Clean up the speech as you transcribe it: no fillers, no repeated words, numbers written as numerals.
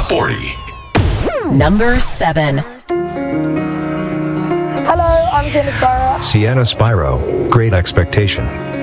Top 40. Number 7. Hello, I'm Sienna Spyro. Sienna Spyro, Great Expectation.